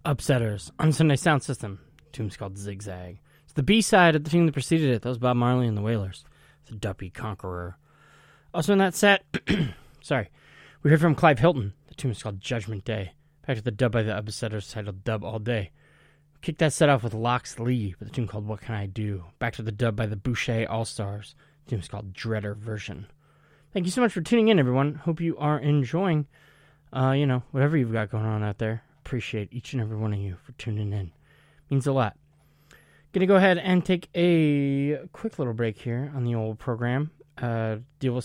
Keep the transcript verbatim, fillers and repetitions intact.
Upsetters on Sunday Sound System. The tune's called Zigzag. It's the B-side of the tune that preceded it. That was Bob Marley and the Wailers. The Duppy Conqueror. Also in that set, sorry, we heard from Clive Hilton. The tune is called Judgment Day. Back to the dub by the Upsetters titled Dub All Day. Kicked that set off with Lox Lee with a tune called What Can I Do? Back to the dub by the Boucher All-Stars. The tune is called Dreader Version. Thank you so much for tuning in, everyone. Hope you are enjoying, uh, you know, whatever you've got going on out there. Appreciate each and every one of you for tuning in. Means a lot. Gonna go ahead and take a quick little break here on the old program. Uh, deal with